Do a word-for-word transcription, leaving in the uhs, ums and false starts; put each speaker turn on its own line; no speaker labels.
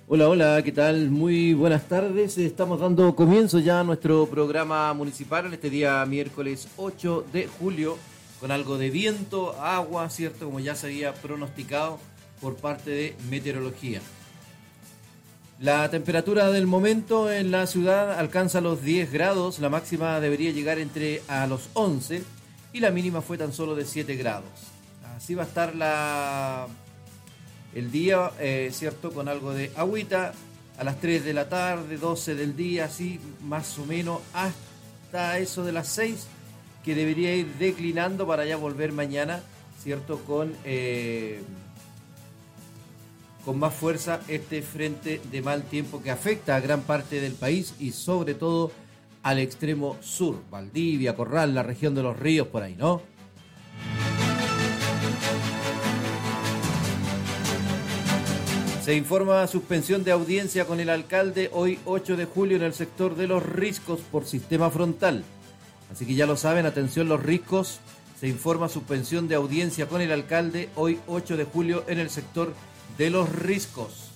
Hola, hola, ¿qué tal? Muy buenas tardes. Estamos dando comienzo ya a nuestro programa municipal en este día miércoles ocho de julio, con algo de viento, agua, ¿cierto? Como ya se había pronosticado por parte de meteorología. La temperatura del momento en la ciudad alcanza los diez grados, la máxima debería llegar entre a los once y la mínima fue tan solo de siete grados. Así va a estar la... el día, eh, ¿cierto? Con algo de agüita a las tres de la tarde, doce del día, así más o menos hasta eso de las seis, que debería ir declinando para ya volver mañana, ¿cierto? Con, eh, con más fuerza este frente de mal tiempo que afecta a gran parte del país y sobre todo al extremo sur, Valdivia, Corral, la región de los ríos, por ahí, ¿no? Se informa suspensión de audiencia con el alcalde hoy ocho de julio en el sector de Los Riscos por sistema frontal. Así que ya lo saben, atención Los Riscos, se informa suspensión de audiencia con el alcalde hoy ocho de julio en el sector de Los Riscos.